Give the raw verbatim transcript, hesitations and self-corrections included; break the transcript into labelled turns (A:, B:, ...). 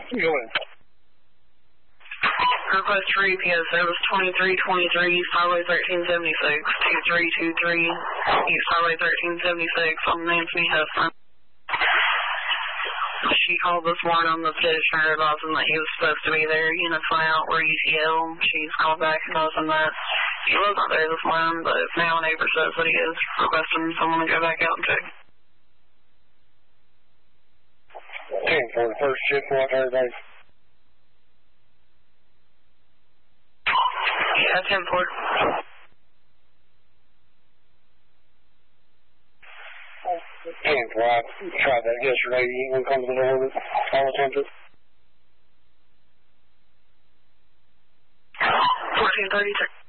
A: Go ahead.
B: Request for E P S service twenty-three twenty-three, Skyway thirteen seventy-six, two three two three, East Skyway thirteen seventy-six on Nancy Hester. She called this morning on the petitioner advising that he was supposed to be there. Units went out were U T L. She's called back advising that he wasn't there this morning, but now a neighbor says that he is, requesting someone to go back out and check.
A: ten for the first shift, watch everybody.
B: Yeah, ten four.
A: ten four, I tried that yesterday. You ain't gonna come to the door with all attempted.
B: fourteen thirty-three.